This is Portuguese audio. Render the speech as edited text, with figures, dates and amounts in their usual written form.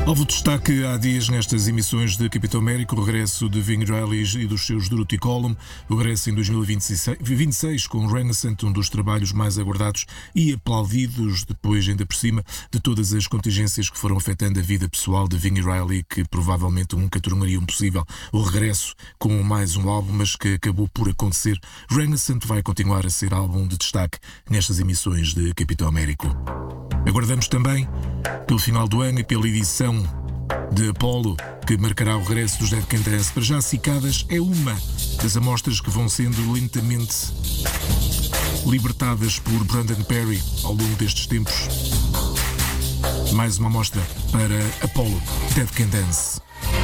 Alvo de destaque há dias nestas emissões de Capitão América, o regresso de Ving Rhames e dos seus Dorothy Column, o regresso em 2026 com Renaissance, um dos trabalhos mais aguardados e aplaudidos, depois ainda por cima de todas as contingências que foram afetando a vida pessoal de Ving Rhames, que provavelmente nunca tornariam possível o regresso com mais um álbum, mas que acabou por acontecer. Renaissance vai continuar a ser álbum de destaque nestas emissões de Capitão América. Aguardamos também pelo final do ano e pela edição de Apollo, que marcará o regresso dos Dead Can Dance. Para já, Cicadas é uma das amostras que vão sendo lentamente libertadas por Brandon Perry ao longo destes tempos. Mais uma amostra para Apollo, Dead Can Dance.